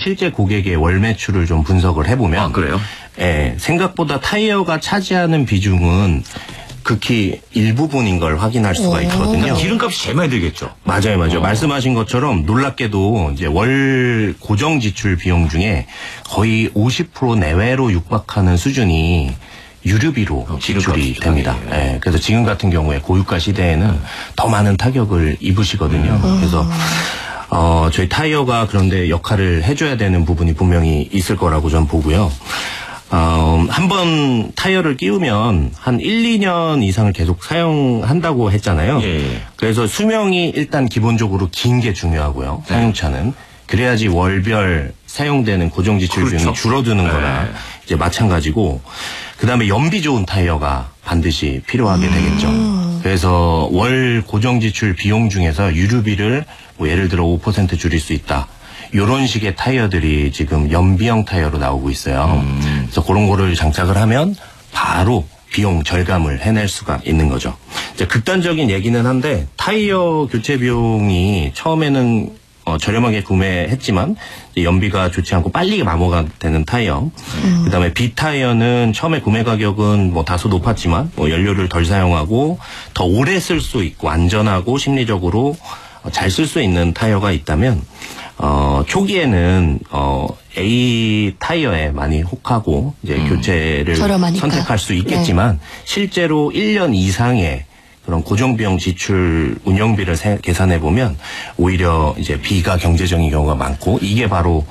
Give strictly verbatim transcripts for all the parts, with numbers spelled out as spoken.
실제 고객의 월 매출을 좀 분석을 해보면 아, 그래요? 예, 생각보다 타이어가 차지하는 비중은 극히 일부분인 걸 확인할 수가 있거든요. 그러니까 기름값이 제일 많이 들겠죠. 맞아요, 맞아요. 어. 말씀하신 것처럼 놀랍게도 이제 월 고정 지출 비용 중에 거의 오십 퍼센트 내외로 육박하는 수준이 유류비로 어, 지출이 기름값이 됩니다. 예, 그래서 지금 같은 경우에 고유가 시대에는 음. 더 많은 타격을 입으시거든요. 음. 그래서 어, 저희 타이어가 그런데 역할을 해줘야 되는 부분이 분명히 있을 거라고 저는 보고요. 어, 한 번 타이어를 끼우면 한 일, 이 년 이상을 계속 사용한다고 했잖아요. 예, 예. 그래서 수명이 일단 기본적으로 긴 게 중요하고요. 네. 사용차는. 그래야지 월별 사용되는 고정지출 그렇죠. 비용이 줄어드는 네. 거나 이제 마찬가지고, 그 다음에 연비 좋은 타이어가 반드시 필요하게 되겠죠. 음. 그래서 월 고정지출 비용 중에서 유류비를 뭐 예를 들어 오 퍼센트 줄일 수 있다. 요런 식의 타이어들이 지금 연비형 타이어로 나오고 있어요. 음. 그래서 그런 거를 장착을 하면 바로 비용 절감을 해낼 수가 있는 거죠. 이제 극단적인 얘기는 한데 타이어 교체 비용이 처음에는 어, 저렴하게 구매했지만 이제 연비가 좋지 않고 빨리 마모가 되는 타이어. 음. 그다음에 B 타이어는 처음에 구매 가격은 뭐 다소 높았지만 뭐 연료를 덜 사용하고 더 오래 쓸 수 있고 안전하고 심리적으로 잘 쓸 수 있는 타이어가 있다면 어, 초기에는, 어, A 타이어에 많이 혹하고, 이제 음. 교체를 저렴하니까. 선택할 수 있겠지만, 네. 실제로 일 년 이상의 그런 고정비용 지출 운영비를 세, 계산해보면, 오히려 이제 B가 경제적인 경우가 많고, 이게 바로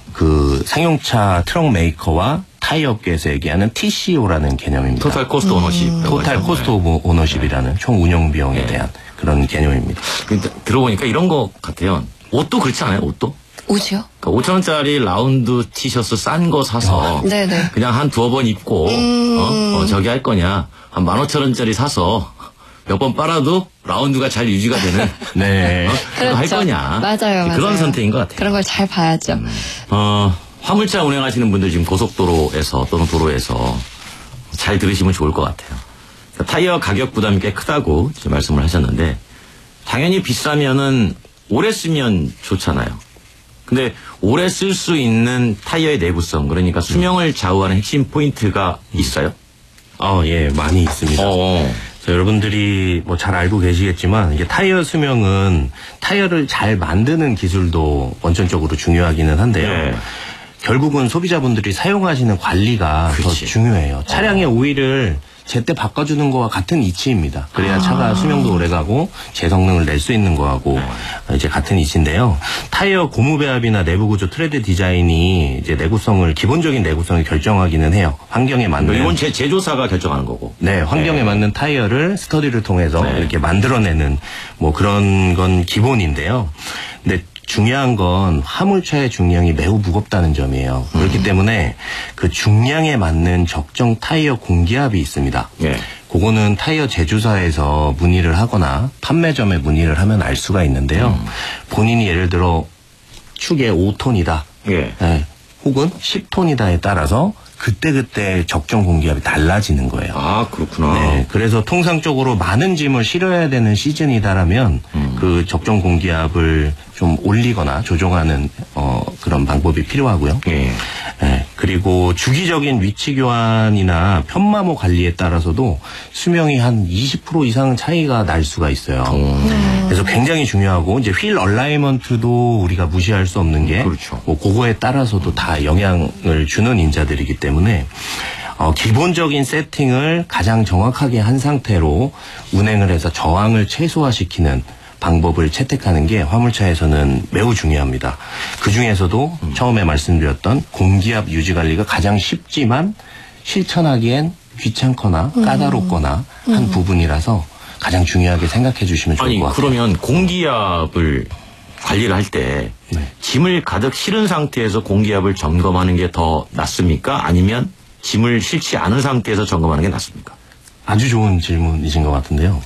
그 상용차 트럭 메이커와 타이어 업계에서 얘기하는 티씨오라는 개념입니다. 토탈 코스트 오너십. 음. 토탈 코스트 오브 오너십이라는 네. 총 운영 비용에 네. 대한 그런 개념입니다. 들어보니까 이런 것 같아요. 옷도 그렇지 않아요? 옷도? 옷이요? 그러니까 오천 원짜리 라운드 티셔츠 싼 거 사서 어. 그냥 한 두어 번 입고 음. 어? 어, 저기 할 거냐. 한 만 오천 원짜리 사서 몇 번 빨아도 라운드가 잘 유지가 되는 네. 어? 그렇죠. 할 거냐. 맞아요. 그런 맞아요. 선택인 것 같아요. 그런 걸 잘 봐야죠. 음. 어, 화물차 운행하시는 분들 지금 고속도로에서 또는 도로에서 잘 들으시면 좋을 것 같아요. 그러니까 타이어 가격 부담이 꽤 크다고 이제 말씀을 하셨는데 당연히 비싸면은 오래 쓰면 좋잖아요. 근데 오래 쓸 수 있는 타이어의 내구성, 그러니까 수명을 좌우하는 핵심 포인트가 있어요? 어, 예, 많이 있습니다. 어. 여러분들이 뭐 잘 알고 계시겠지만 이게 타이어 수명은 타이어를 잘 만드는 기술도 원천적으로 중요하기는 한데요. 네. 결국은 소비자분들이 사용하시는 관리가 그치. 더 중요해요. 차량의 어. 오일을 제때 바꿔주는 거와 같은 이치입니다. 그래야 아. 차가 수명도 오래가고 제 성능을 낼 수 있는 거하고 네. 이제 같은 이치인데요. 타이어 고무 배합이나 내부 구조 트레드 디자인이 이제 내구성을 기본적인 내구성을 결정하기는 해요. 환경에 맞는. 이건 제 제조사가 결정하는 거고. 네, 환경에 네. 맞는 타이어를 스터디를 통해서 네. 이렇게 만들어내는 뭐 그런 건 기본인데요. 근데 중요한 건 화물차의 중량이 매우 무겁다는 점이에요. 음. 그렇기 때문에 그 중량에 맞는 적정 타이어 공기압이 있습니다. 예. 그거는 타이어 제조사에서 문의를 하거나 판매점에 문의를 하면 알 수가 있는데요. 음. 본인이 예를 들어 축에 오 톤이다. 예. 네, 혹은 십 톤이다에 따라서 그때그때 적정 공기압이 달라지는 거예요. 아, 그렇구나. 네. 그래서 통상적으로 많은 짐을 실어야 되는 시즌이다라면 음. 그 적정 공기압을 좀 올리거나 조정하는 어, 그런 방법이 필요하고요. 예. 네. 그리고 주기적인 위치 교환이나 편마모 관리에 따라서도 수명이 한 이십 퍼센트 이상 차이가 날 수가 있어요. 음. 그래서 굉장히 중요하고 이제 휠 얼라이먼트도 우리가 무시할 수 없는 게 그렇죠. 뭐 그거에 따라서도 다 영향을 주는 인자들이기 때문에 어, 기본적인 세팅을 가장 정확하게 한 상태로 운행을 해서 저항을 최소화시키는 방법을 채택하는 게 화물차에서는 매우 중요합니다. 그중에서도 음. 처음에 말씀드렸던 공기압 유지 관리가 가장 쉽지만 실천하기엔 귀찮거나 음. 까다롭거나 음. 한 부분이라서 가장 중요하게 생각해 주시면 좋을 아니, 것 같아요. 그러면 공기압을 관리를 할 때 네. 짐을 가득 실은 상태에서 공기압을 점검하는 게 더 낫습니까? 아니면 짐을 실지 않은 상태에서 점검하는 게 낫습니까? 아주 좋은 질문이신 것 같은데요.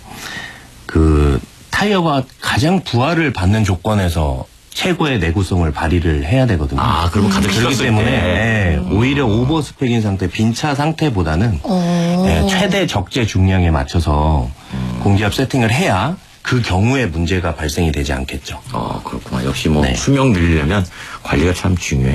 그 타이어가 가장 부하를 받는 조건에서 최고의 내구성을 발휘를 해야 되거든요. 아, 그러면 가득 그렇기 때문에 네, 음. 오히려 오버스펙인 상태, 빈차 상태보다는 네, 최대 적재 중량에 맞춰서 음. 공기압 세팅을 해야 그 경우에 문제가 발생이 되지 않겠죠. 아, 그렇구나. 역시 뭐 네. 수명 늘리려면 관리가 참 중요해요.